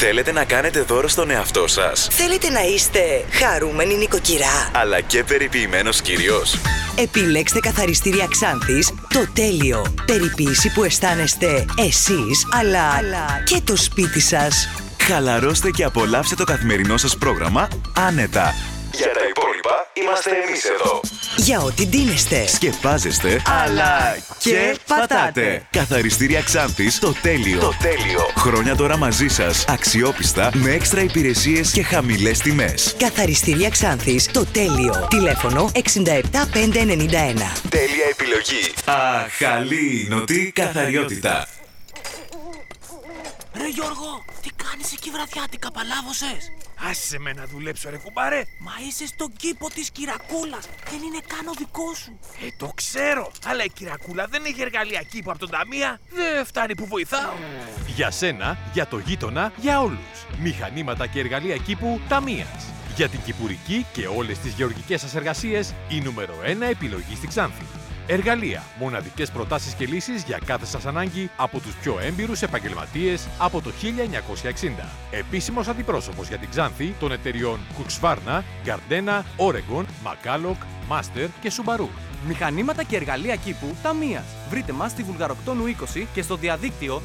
Θέλετε να κάνετε δώρο στον εαυτό σας? Θέλετε να είστε χαρούμενη νοικοκυρά, αλλά και περιποιημένος κύριος? Επιλέξτε καθαριστήρια Ξάνθης, το τέλειο. Περιποίηση που αισθάνεστε εσείς, αλλά και το σπίτι σας. Χαλαρώστε και απολαύστε το καθημερινό σας πρόγραμμα άνετα. Για τα υπόλοιπα είμαστε εμείς εδώ. Για ό,τι ντύνεστε, σκεπάζεστε, αλλά και πατάτε. Καθαριστήρια Ξάνθης, το τέλειο. Το τέλειο. Χρόνια τώρα μαζί σας, αξιόπιστα, με έξτρα υπηρεσίες και χαμηλές τιμές. Καθαριστήρια Ξάνθης, το τέλειο. Τηλέφωνο 67591. Τέλεια επιλογή. Αχαλή νοτή καθαριότητα. Ρε Γιώργο, τι κάνεις εκεί βραδιάτικα, παλάβωσες? Άσε με να δουλέψω ρε κουμπάρε. Μα είσαι στον κήπο της Κυρακούλας, δεν είναι καν ο δικός σου. Το ξέρω, αλλά η Κυρακούλα δεν έχει εργαλεία κήπου από τον Ταμεία. Δεν φτάνει που βοηθάω. Για σένα, για το γείτονα, για όλους. Μηχανήματα και εργαλεία κήπου Ταμείας. Για την κυπουρική και όλες τις γεωργικές σας εργασίες, η νούμερο 1 επιλογή στη Ξάνθη. Εργαλεία, μοναδικές προτάσεις και λύσεις για κάθε σας ανάγκη από τους πιο έμπειρους επαγγελματίες από το 1960. Επίσημος αντιπρόσωπος για την Ξάνθη των εταιριών Husqvarna, Gardena, Oregon, McCulloch, Master και Subaru. Μηχανήματα και εργαλεία κήπου Ταμείας. Βρείτε μας στη Βουλγαροκτόνου 20 και στο διαδίκτυο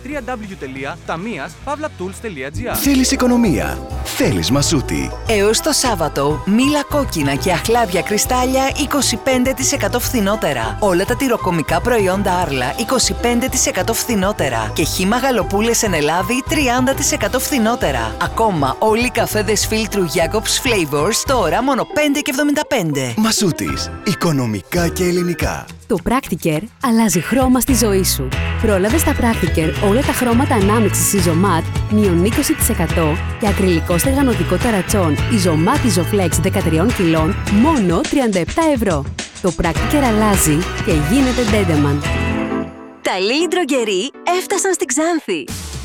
www.tamias.tools.gr. Θέλεις οικονομία? Θέλεις Μασούτη. Έως το Σάββατο, μήλα κόκκινα και αχλάδια κρυστάλλια 25% φθηνότερα. Όλα τα τυροκομικά προϊόντα Άρλα 25% φθηνότερα. Και χύμα γαλοπούλες εν Ελλάδη 30% φθηνότερα. Ακόμα όλοι οι καφέδες φίλτρου Jacobs Flavors τώρα μόνο 5,75. Μασούτης. Οικονομικά και ελληνικά. Το Practicare αλλάζει χρώμα στη ζωή σου. Πρόλαβε στα Practicare όλα τα χρώματα ανάμειξης Isomat μείον 20% και ακριλικό στεγανοτικό ταρατσόν Isomat Isoflex 13 κιλών μόνο 37 ευρώ. Το Practicare αλλάζει και γίνεται Dendeman. Τα Lily Droguerie έφτασαν στην Ξάνθη.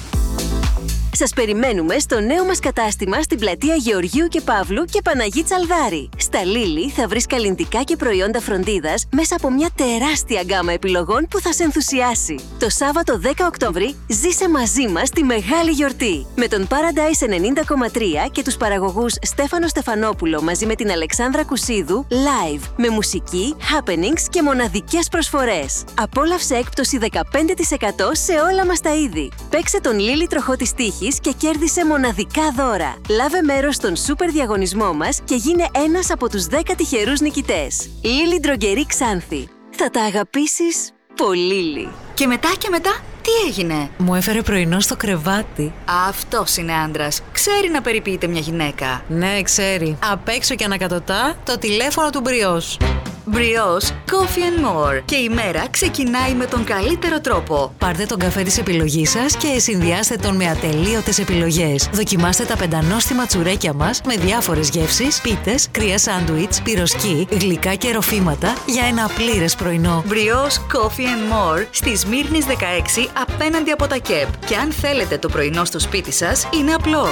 Σας περιμένουμε στο νέο μας κατάστημα στην πλατεία Γεωργίου και Παύλου και Παναγί Τσαλδάρη. Στα Lily θα βρεις καλλυντικά και προϊόντα φροντίδας μέσα από μια τεράστια γκάμα επιλογών που θα σε ενθουσιάσει. Το Σάββατο 10 Οκτώβρη ζήσε μαζί μας τη μεγάλη γιορτή. Με τον Paradise 90,3 και τους παραγωγούς Στέφανο Στεφανόπουλο μαζί με την Αλεξάνδρα Κουσίδου live με μουσική, happenings και μοναδικές προσφορές. Απόλαυσε έκπτωση 15% σε όλα μας τα είδη. Παίξε τον Lily τροχό της τύχης και κέρδισε μοναδικά δώρα. Λάβε μέρος στον σούπερ διαγωνισμό μας και γίνε ένας από τους 10 τυχερούς νικητές. Lily Droguerie Ξάνθη. Θα τα αγαπήσεις πολύ. Και μετά, τι έγινε? Μου έφερε πρωινό στο κρεβάτι. Αυτός είναι άντρας. Ξέρει να περιποιείται μια γυναίκα. Ναι, ξέρει. Απ' έξω και ανακατοτά το τηλέφωνο του Μπριός. Μπριός Coffee and More. Και η μέρα ξεκινάει με τον καλύτερο τρόπο. Πάρτε τον καφέ της επιλογής σας και συνδυάστε τον με ατελείωτες επιλογές. Δοκιμάστε τα πεντανόστιμα τσουρέκια μας με διάφορες γεύσεις, πίτες, κρύα σάντουιτς, πυροσκή, γλυκά και ροφήματα για ένα πλήρες πρωινό. Μπριός Coffee and More στη Σμύρνης 16 απέναντι από τα ΚΕΠ. Και αν θέλετε το πρωινό στο σπίτι σας, είναι απλό.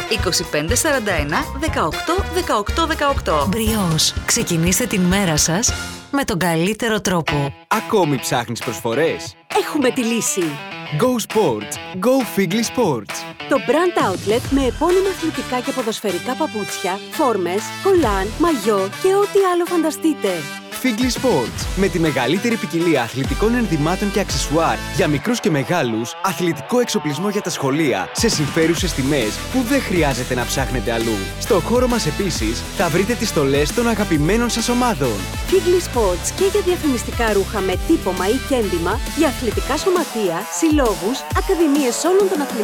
2541 18 18 18. Μπριός. Ξεκινήστε την μέρα σας με τον καλύτερο τρόπο. Ακόμη ψάχνεις προσφορές? Έχουμε τη λύση. Go Sports. Go Figli Sports. Το brand outlet με επώνυμα αθλητικά και ποδοσφαιρικά παπούτσια, φόρμες, κολάν, μαγιό και ό,τι άλλο φανταστείτε. Figli Sports. Με τη μεγαλύτερη ποικιλία αθλητικών ενδυμάτων και αξεσουάρ για μικρούς και μεγάλους, αθλητικό εξοπλισμό για τα σχολεία, σε συμφέρουσες τιμές που δεν χρειάζεται να ψάχνετε αλλού. Στο χώρο μας επίσης θα βρείτε τις στολές των αγαπημένων σας ομάδων. Figli Sports και για διαφημιστικά ρούχα με τύπομα ή κέντημα, για αθλητικά σωματεία, συλλόγους, ακαδημίες όλων των αθλητικών